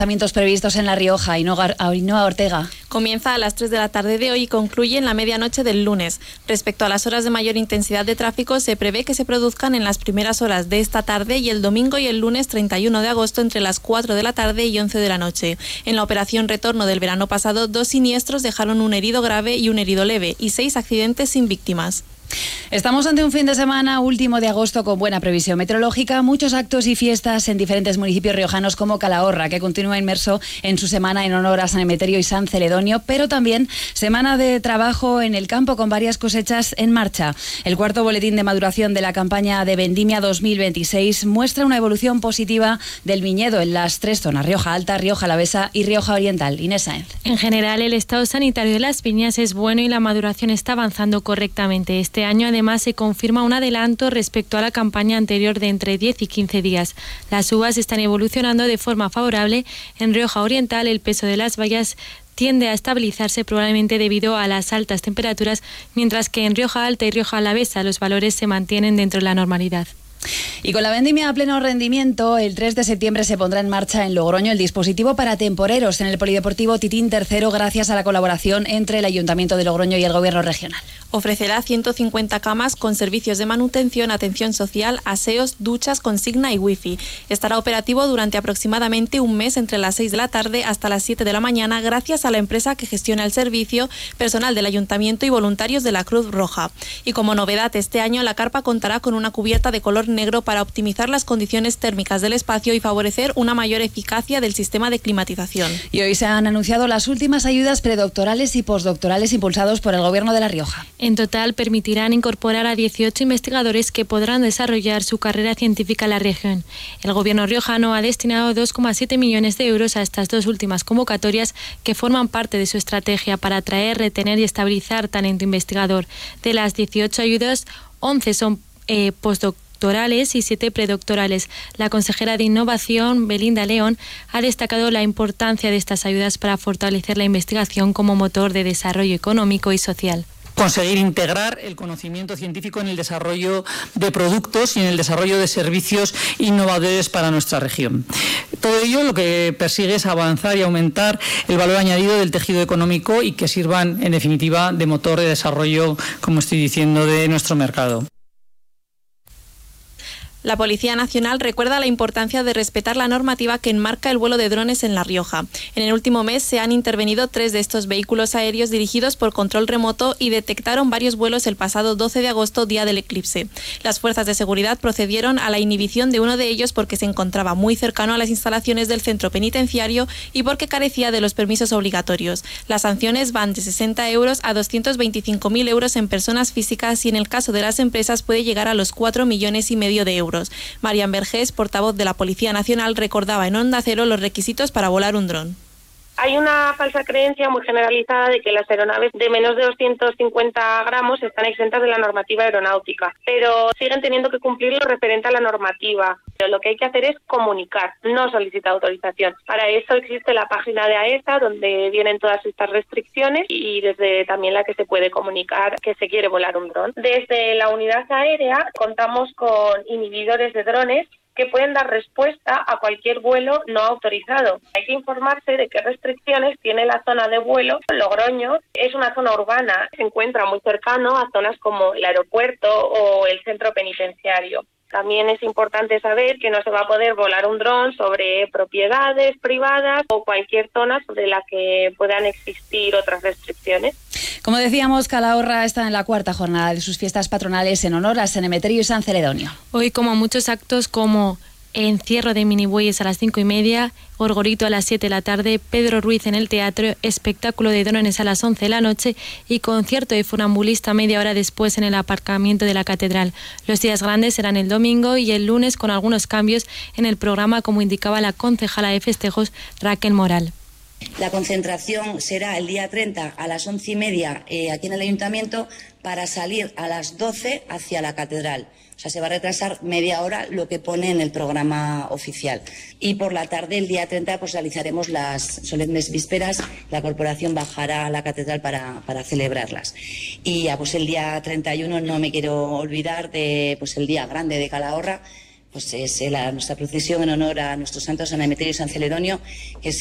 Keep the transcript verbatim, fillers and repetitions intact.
Lanzamientos previstos en La Rioja. Ainhoa Ortega. Comienza a las tres de la tarde de hoy y concluye en la medianoche del lunes. Respecto a las horas de mayor intensidad de tráfico, se prevé que se produzcan en las primeras horas de esta tarde y el domingo y el lunes treinta y uno de agosto entre las cuatro de la tarde y once de la noche. En la operación retorno del verano pasado, dos siniestros dejaron un herido grave y un herido leve y seis accidentes sin víctimas. Estamos ante un fin de semana último de agosto con buena previsión meteorológica, muchos actos y fiestas en diferentes municipios riojanos como Calahorra, que continúa inmerso en su semana en honor a San Emeterio y San Celedonio, pero también semana de trabajo en el campo con varias cosechas en marcha. El cuarto boletín de maduración de la campaña de Vendimia dos mil veintiséis muestra una evolución positiva del viñedo en las tres zonas, Rioja Alta, Rioja Alavesa y Rioja Oriental. Inés Sáenz. En general, el estado sanitario de las viñas es bueno y la maduración está avanzando correctamente. Este año además se confirma un adelanto respecto a la campaña anterior de entre diez y quince días. Las uvas están evolucionando de forma favorable. En Rioja Oriental el peso de las bayas tiende a estabilizarse probablemente debido a las altas temperaturas, mientras que en Rioja Alta y Rioja Alavesa los valores se mantienen dentro de la normalidad. Y con la vendimia a pleno rendimiento, el tres de septiembre se pondrá en marcha en Logroño el dispositivo para temporeros en el Polideportivo Titín tercero gracias a la colaboración entre el Ayuntamiento de Logroño y el Gobierno regional. Ofrecerá ciento cincuenta camas con servicios de manutención, atención social, aseos, duchas, consigna y wifi. Estará operativo durante aproximadamente un mes entre las seis de la tarde hasta las siete de la mañana gracias a la empresa que gestiona el servicio, personal del Ayuntamiento y voluntarios de la Cruz Roja. Y como novedad este año, la carpa contará con una cubierta de color negro para optimizar las condiciones térmicas del espacio y favorecer una mayor eficacia del sistema de climatización. Y hoy se han anunciado las últimas ayudas predoctorales y postdoctorales impulsados por el Gobierno de La Rioja. En total permitirán incorporar a dieciocho investigadores que podrán desarrollar su carrera científica en la región. El Gobierno riojano ha destinado dos coma siete millones de euros a estas dos últimas convocatorias que forman parte de su estrategia para atraer, retener y estabilizar talento investigador. De las dieciocho ayudas, once son eh, postdoctorales y siete predoctorales. La consejera de Innovación, Belinda León, ha destacado la importancia de estas ayudas para fortalecer la investigación como motor de desarrollo económico y social. Conseguir integrar el conocimiento científico en el desarrollo de productos y en el desarrollo de servicios innovadores para nuestra región. Todo ello lo que persigue es avanzar y aumentar el valor añadido del tejido económico y que sirvan, en definitiva, de motor de desarrollo, como estoy diciendo, de nuestro mercado. La Policía Nacional recuerda la importancia de respetar la normativa que enmarca el vuelo de drones en La Rioja. En el último mes se han intervenido tres de estos vehículos aéreos dirigidos por control remoto y detectaron varios vuelos el pasado doce de agosto, día del eclipse. Las fuerzas de seguridad procedieron a la inhibición de uno de ellos porque se encontraba muy cercano a las instalaciones del centro penitenciario y porque carecía de los permisos obligatorios. Las sanciones van de sesenta euros a doscientos veinticinco mil euros en personas físicas y en el caso de las empresas puede llegar a los cuatro millones y medio de euros. Marian Vergés, portavoz de la Policía Nacional, recordaba en Onda Cero los requisitos para volar un dron. Hay una falsa creencia muy generalizada de que las aeronaves de menos de doscientos cincuenta gramos están exentas de la normativa aeronáutica, pero siguen teniendo que cumplir lo referente a la normativa. Pero lo que hay que hacer es comunicar, no solicitar autorización. Para eso existe la página de AESA, donde vienen todas estas restricciones y desde también la que se puede comunicar que se quiere volar un dron. Desde la unidad aérea contamos con inhibidores de drones que pueden dar respuesta a cualquier vuelo no autorizado. Hay que informarse de qué restricciones tiene la zona de vuelo. Logroño es una zona urbana, se encuentra muy cercano a zonas como el aeropuerto o el centro penitenciario. También es importante saber que no se va a poder volar un dron sobre propiedades privadas o cualquier zona sobre la que puedan existir otras restricciones. Como decíamos, Calahorra está en la cuarta jornada de sus fiestas patronales en honor a San Emeterio y San Celedonio. Hoy, como muchos actos como encierro de minibueyes a las cinco y media, Gorgorito a las siete de la tarde, Pedro Ruiz en el teatro, espectáculo de drones a las once de la noche y concierto de funambulista media hora después en el aparcamiento de la catedral. Los días grandes serán el domingo y el lunes con algunos cambios en el programa, como indicaba la concejala de festejos Raquel Moral. La concentración será el día treinta a las once y media eh, aquí en el Ayuntamiento para salir a las doce hacia la catedral. O sea, se va a retrasar media hora lo que pone en el programa oficial. Y por la tarde, el día treinta, pues realizaremos las solemnes vísperas. La corporación bajará a la catedral para, para celebrarlas. Y ya, pues el día treinta y uno no me quiero olvidar de pues el día grande de Calahorra, pues es la, nuestra procesión en honor a nuestros santos San Emeterio y San Celedonio, que